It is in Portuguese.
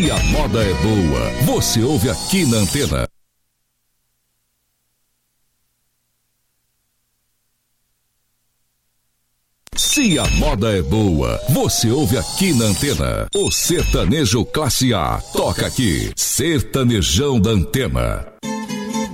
Se a moda é boa, você ouve aqui na Antena. Se a moda é boa, você ouve aqui na Antena. O sertanejo classe A toca aqui. Sertanejão da Antena.